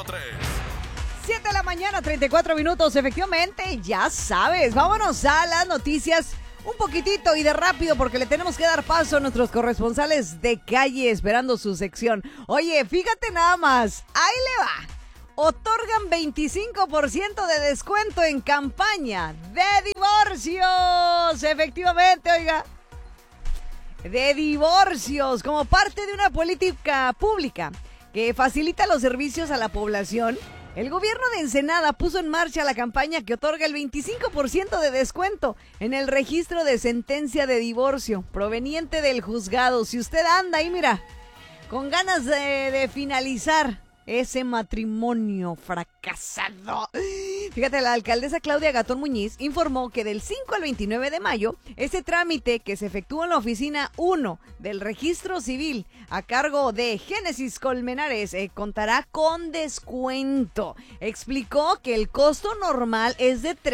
7 de la mañana, 34 minutos, efectivamente, ya sabes. Vámonos a las noticias un poquitito y de rápido porque le tenemos que dar paso a nuestros corresponsales de calle esperando su sección. Oye, fíjate nada más, ahí le va. Otorgan 25% de descuento en campaña de divorcios. Efectivamente, oiga. De divorcios, como parte de una política pública que facilita los servicios a la población. El gobierno de Ensenada puso en marcha la campaña que otorga el 25% de descuento en el registro de sentencia de divorcio proveniente del juzgado. Si usted anda ahí, mira, con ganas de finalizar ese matrimonio fracasado. Fíjate, la alcaldesa Claudia Gatón Muñiz informó que del 5 al 29 de mayo, este trámite que se efectúa en la oficina 1 del registro civil a cargo de Génesis Colmenares contará con descuento. Explicó que el costo normal es de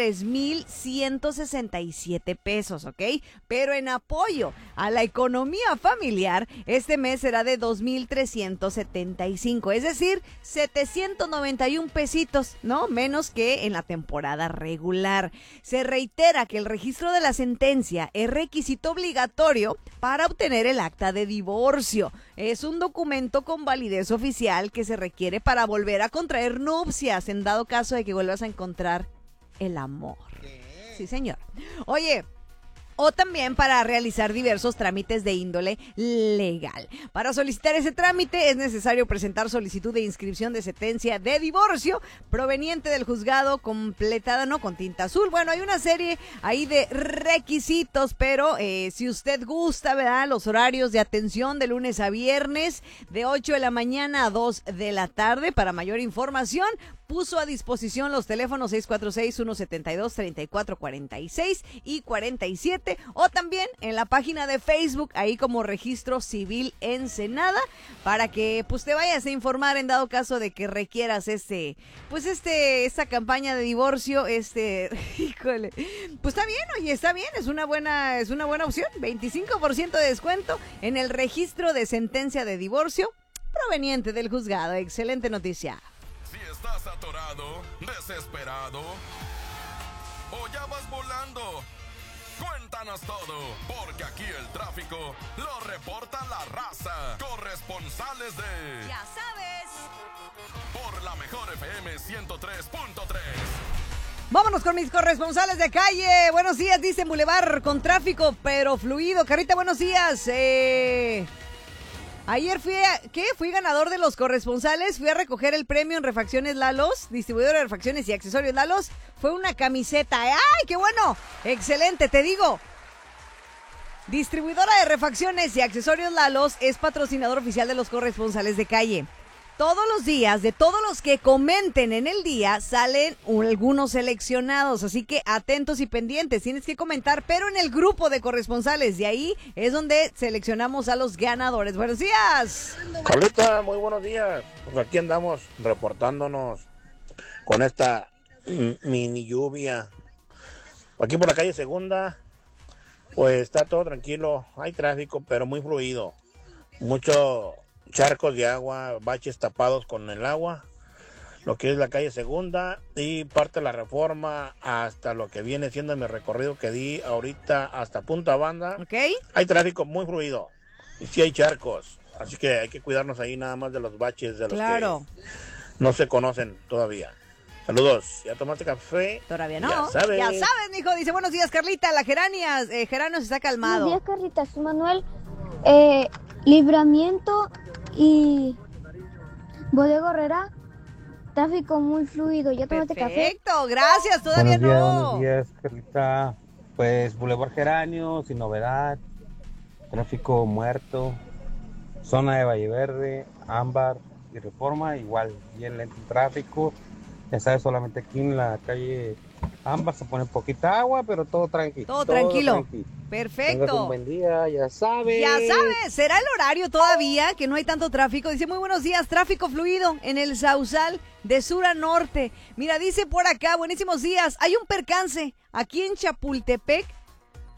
3,167 pesos, ¿ok? Pero en apoyo a la economía familiar, este mes será de 2,375, es decir, 791 pesitos, ¿no? Menos que en la temporada regular. Se reitera que el registro de la sentencia es requisito obligatorio para obtener el acta de divorcio. Es un documento con validez oficial que se requiere para volver a contraer nupcias en dado caso de que vuelvas a encontrar el amor. Sí, señor. Oye, o también para realizar diversos trámites de índole legal. Para solicitar ese trámite es necesario presentar solicitud de inscripción de sentencia de divorcio proveniente del juzgado completada, no con tinta azul. Bueno, hay una serie ahí de requisitos, pero si usted gusta, ¿verdad? Los horarios de atención de lunes a viernes de 8 de la mañana a 2 de la tarde. Para mayor información, puso a disposición los teléfonos 646-172-3446 y 47, o también en la página de Facebook, ahí como Registro Civil Ensenada, para que pues te vayas a informar en dado caso de que requieras esta campaña de divorcio, híjole, pues está bien, oye, está bien, es una buena opción, 25% de descuento en el registro de sentencia de divorcio proveniente del juzgado. Excelente noticia. ¿Estás atorado, desesperado o ya vas volando? Cuéntanos todo, porque aquí el tráfico lo reporta la raza. Corresponsales de... Ya sabes. Por la mejor FM 103.3. Vámonos con mis corresponsales de calle. Buenos días, dice Boulevard, con tráfico pero fluido. Carita, buenos días. Ayer fui ganador de los corresponsales, fui a recoger el premio en Refacciones Lalos, distribuidora de refacciones y accesorios Lalos. Fue una camiseta. ¡Ay, qué bueno! Excelente, te digo. Distribuidora de refacciones y accesorios Lalos es patrocinador oficial de los corresponsales de calle. Todos los días, de todos los que comenten en el día, salen algunos seleccionados, así que atentos y pendientes, tienes que comentar, pero en el grupo de corresponsales, de ahí es donde seleccionamos a los ganadores. ¡Buenos días! Carlita, muy buenos días. Pues aquí andamos reportándonos con esta mini lluvia. Aquí por la calle Segunda, pues está todo tranquilo, hay tráfico, pero muy fluido. Mucho charcos de agua, baches tapados con el agua, lo que es la calle Segunda y parte de la Reforma hasta lo que viene siendo mi recorrido que di ahorita hasta Punta Banda. Okay. Hay tráfico muy fluido y sí hay charcos, así que hay que cuidarnos ahí nada más de los baches de los claro. que no se conocen todavía. Saludos, ¿ya tomaste café? Todavía no. Ya sabes, mijo. Dice, buenos días, Carlita. La Geranias, Geranios está calmado. Buenos días, Carlita. Soy Manuel. Libramiento y Bodega Herrera, tráfico muy fluido. ¿Ya tomaste café? Perfecto, gracias, todavía Buenos días, Carlita. Pues Boulevard Geranio, sin novedad, tráfico muerto, zona de Valle Verde, Ámbar y Reforma, igual, bien lento el tráfico. Ya sabes, solamente aquí en la calle Ámbar se pone poquita agua, pero todo tranquilo. Todo tranquilo. Perfecto. Tengas un buen día, ya sabes. Ya sabes, ¿será el horario todavía que no hay tanto tráfico? Dice, muy buenos días, tráfico fluido en el Sausal de sur a norte. Mira, dice por acá, buenísimos días, hay un percance aquí en Chapultepec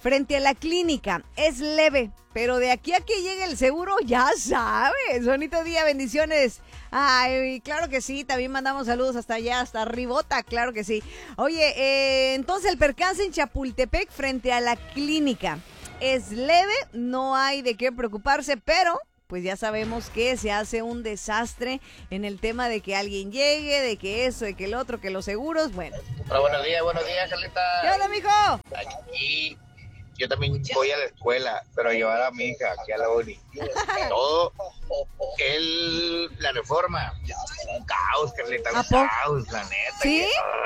frente a la clínica. Es leve, pero de aquí a que llegue el seguro, ya sabes. Bonito día, bendiciones. Ay, claro que sí, también mandamos saludos hasta allá, hasta Ribota, claro que sí. Oye, entonces el percance en Chapultepec frente a la clínica es leve, no hay de qué preocuparse, pero pues ya sabemos que se hace un desastre en el tema de que alguien llegue, de que eso, de que el otro, que los seguros, bueno. Hola, buenos días, Carlita. ¿Qué onda, mijo? Aquí yo también voy a la escuela, pero a llevar a mi hija aquí a la uni. Todo la reforma, un caos, Carlita, un caos, la neta. ¿Sí?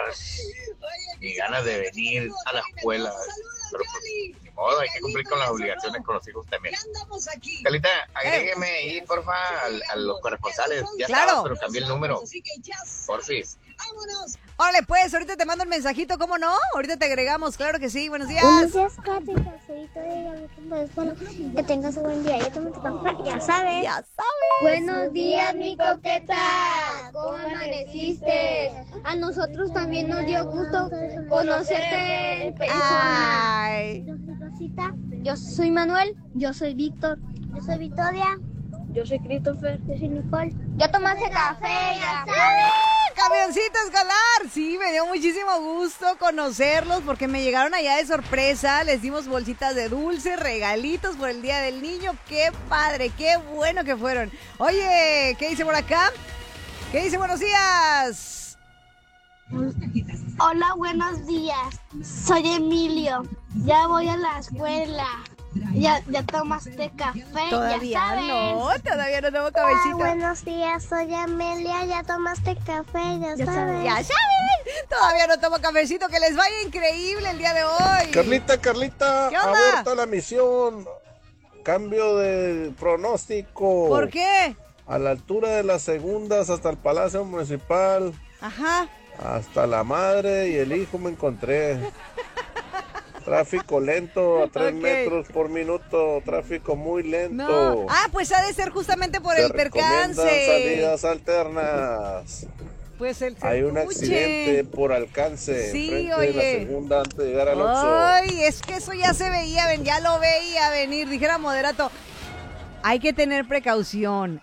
Y ganas de venir a la escuela, pero pues, ni modo, hay que cumplir con las obligaciones con los hijos también. Carlita, agrégueme ahí, porfa, a los corresponsales. Ya claro. estaba, pero cambié el número. Porfis. Órale, pues, ahorita te mando el mensajito, ¿cómo no? Ahorita te agregamos, claro que sí. Buenos días. Buenos días, Katy. Soy Victoria. Que tengas un buen día. Ya sabes. Ya sabes. Buenos días, mi coqueta. ¿Cómo amaneciste? A nosotros también nos dio gusto conocerte en persona. Ay. Yo soy Manuel. Yo soy Víctor. Yo soy Victoria. Yo soy Christopher. Yo soy Nicole. Ya tomaste café, ya sabes. Camioncito escolar, sí, me dio muchísimo gusto conocerlos porque me llegaron allá de sorpresa, les dimos bolsitas de dulce, regalitos por el Día del Niño, qué padre, qué bueno que fueron. Oye, ¿qué dice por acá? ¿Qué dice? Buenos días. Hola, buenos días. Soy Emilio. Ya voy a la escuela. Ya tomaste café, Todavía ya sabes. todavía no tengo cabecito. Buenos días, soy Amelia. Ya tomaste café, ya sabes. Ya saben, todavía no tomo cafecito, que les vaya increíble el día de hoy. Carlita, ¿Qué onda? aborta la misión. Cambio de pronóstico. ¿Por qué? A la altura de las segundas hasta el Palacio Municipal. Ajá. Hasta la madre y el hijo me encontré. Tráfico lento a 3 metros por minuto. Tráfico muy lento. No. Ah, pues ha de ser justamente por el recomiendan percance. salidas alternas. Pues el Hay un serpuche. accidente por alcance. Sí, Frente oye. de la segunda antes de llegar al Oxxo. Ay, es que eso ya se veía, ya lo veía venir. Dijera Moderato, hay que tener precaución,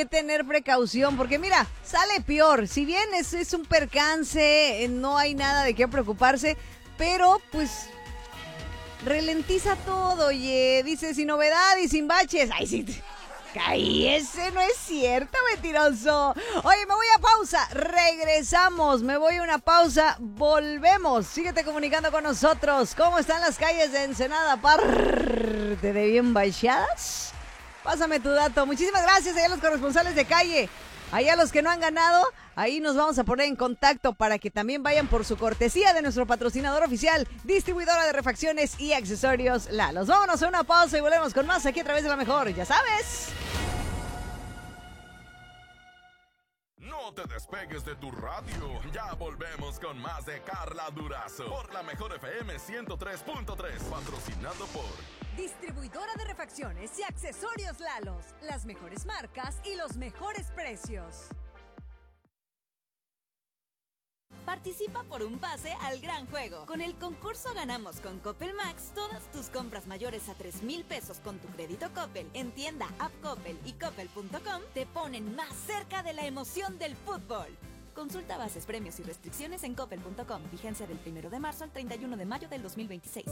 porque mira, sale peor. Si bien es un percance, no hay nada de qué preocuparse, pero pues ralentiza todo, oye. Dice, sin novedad y sin baches. Ay, sí. Cállese, no es cierto, mentiroso. Oye, me voy a pausa, regresamos, me voy a una pausa, volvemos. Síguete comunicando con nosotros. ¿Cómo están las calles de Ensenada? Parte de bien bachadas. Pásame tu dato. Muchísimas gracias allá a los corresponsales de calle. Allá a los que no han ganado, ahí nos vamos a poner en contacto para que también vayan por su cortesía de nuestro patrocinador oficial, distribuidora de refacciones y accesorios Lalos. Vámonos a una pausa y volvemos con más aquí a través de La Mejor, ya sabes. No te despegues de tu radio. Ya volvemos con más de Carla Durazo por La Mejor FM 103.3, patrocinado por Distribuidora de refacciones y accesorios Lalos. Las mejores marcas y los mejores precios. Participa por un pase al gran juego. Con el concurso Ganamos con Coppel Max, todas tus compras mayores a 3,000 pesos con tu crédito Coppel en tienda, app Coppel y coppel.com te ponen más cerca de la emoción del fútbol. Consulta bases, premios y restricciones en coppel.com. Vigencia del 1 de marzo al 31 de mayo del 2026.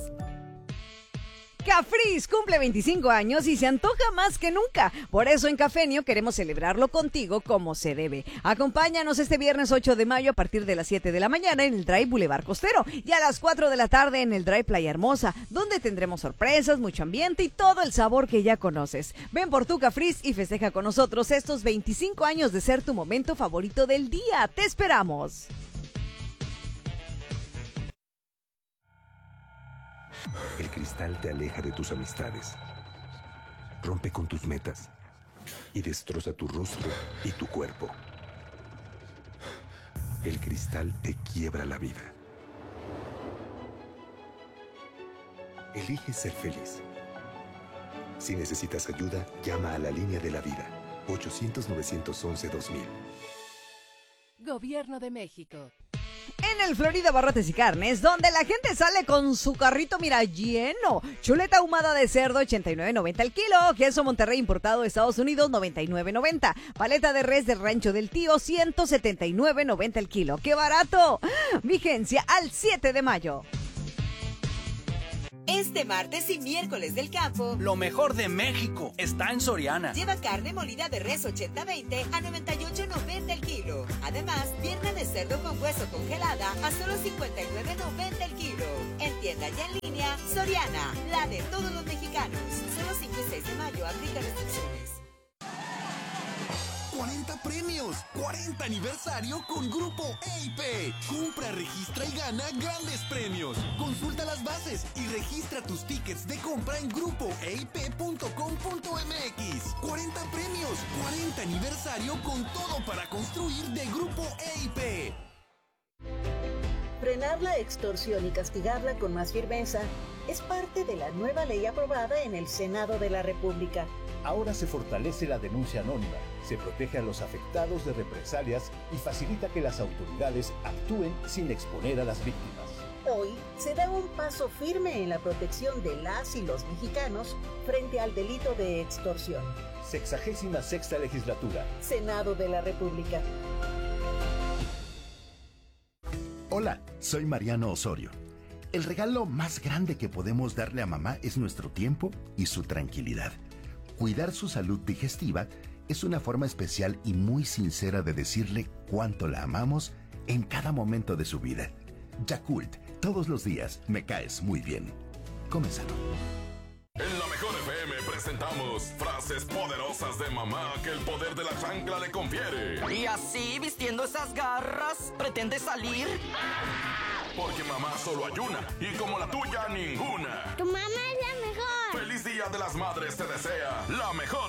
Cafriz cumple 25 años y se antoja más que nunca. Por eso en Cafenio queremos celebrarlo contigo como se debe. Acompáñanos este viernes 8 de mayo a partir de las 7 de la mañana en el Drive Boulevard Costero y a las 4 de la tarde en el Drive Playa Hermosa, donde tendremos sorpresas, mucho ambiente y todo el sabor que ya conoces. Ven por tu Cafriz y festeja con nosotros estos 25 años de ser tu momento favorito del día. ¡Te esperamos! El cristal te aleja de tus amistades, rompe con tus metas y destroza tu rostro y tu cuerpo. El cristal te quiebra la vida. Elige ser feliz. Si necesitas ayuda, llama a la línea de la vida, 800-911-2000. Gobierno de México. En En el Florida Barrotes y Carnes, donde la gente sale con su carrito, mira, lleno. Chuleta ahumada de cerdo, 89.90 el kilo. Queso Monterrey importado de Estados Unidos, 99.90. Paleta de res del Rancho del Tío, 179.90 el kilo. ¡Qué barato! Vigencia al 7 de mayo. Este martes y miércoles del campo, lo mejor de México está en Soriana. Lleva carne molida de res 80-20 a 98.90 el kilo. Además, pierna de cerdo con hueso congelada a solo 59.90 el kilo. En tienda y en línea, Soriana, la de todos los mexicanos. Solo 5 y 6 de mayo, aplica restricciones. 40 premios, 40 aniversario con Grupo EIP. Compra, registra y gana grandes premios. Consulta las bases y registra tus tickets de compra en grupoeip.com.mx. 40 premios, 40 aniversario con todo para construir de Grupo EIP. Frenar la extorsión y castigarla con más firmeza es parte de la nueva ley aprobada en el Senado de la República. Ahora se fortalece la denuncia anónima, se protege a los afectados de represalias y facilita que las autoridades actúen sin exponer a las víctimas. Hoy se da un paso firme en la protección de las y los mexicanos frente al delito de extorsión. 66ª Legislatura. Senado de la República. Hola, soy Mariano Osorio. El regalo más grande que podemos darle a mamá es nuestro tiempo y su tranquilidad. Cuidar su salud digestiva es una forma especial y muy sincera de decirle cuánto la amamos en cada momento de su vida. Yakult, todos los días me caes muy bien. Come sano. En la Mejor FM presentamos frases poderosas de mamá que el poder de la chancla le confiere. Y así, vistiendo esas garras, ¿pretende salir? Porque mamá solo hay una y como la tuya ninguna. Tu mamá es la mejor. Feliz Día de las Madres te desea la mejor.